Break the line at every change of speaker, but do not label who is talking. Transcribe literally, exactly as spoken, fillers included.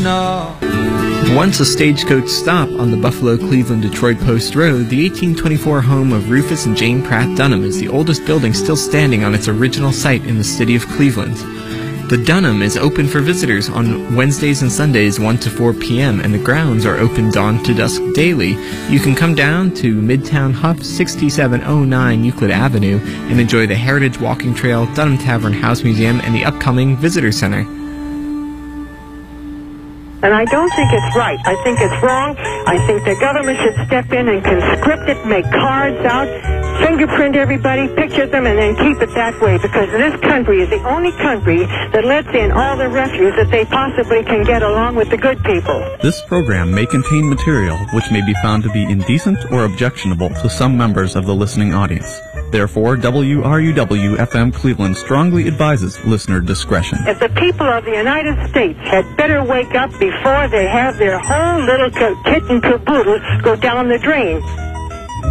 Krishna.
Once a stagecoach stop on the Buffalo, Cleveland, Detroit Post Road, the eighteen twenty-four home of Rufus and Jane Pratt Dunham is the oldest building still standing on its original site in the city of Cleveland. The Dunham is open for visitors on Wednesdays and Sundays one to four p m and the grounds are open dawn to dusk daily. You can come down to Midtown Huff, sixty-seven oh nine Euclid Avenue, and enjoy the Heritage Walking Trail, Dunham Tavern House Museum, and the upcoming Visitor Center.
And I don't think it's right. I think it's wrong. I think the government should step in and conscript it, make cards out, fingerprint everybody, picture them, and then keep it that way, because this country is the only country that lets in all the refuse that they possibly can get along with the good people.
This program may contain material which may be found to be indecent or objectionable to some members of the listening audience. Therefore, W R U W F M Cleveland strongly advises listener discretion.
If the people of the United States had better wake up before they have their whole little kit and caboodle go down the drain.